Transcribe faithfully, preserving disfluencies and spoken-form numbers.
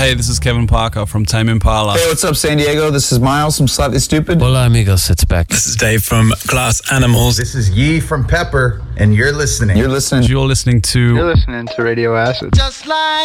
Hey, this is Kevin Parker from Tame Impala. Hey, what's up, San Diego? This is Miles from Slightly Stupid. Hola, amigos. It's Beck. This is Dave from Glass Animals. This is Yee from Pepper, and you're listening. You're listening. You're listening to... You're listening to Radio Acid. Just like